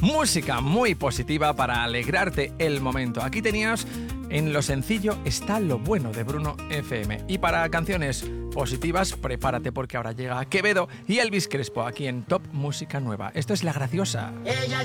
Música muy positiva para alegrarte el momento. Aquí tenías en lo sencillo está lo bueno de Bruno FM. Y para canciones positivas, prepárate porque ahora llega Quevedo y Elvis Crespo aquí en Top Música Nueva. Esto es La Graciosa. Ella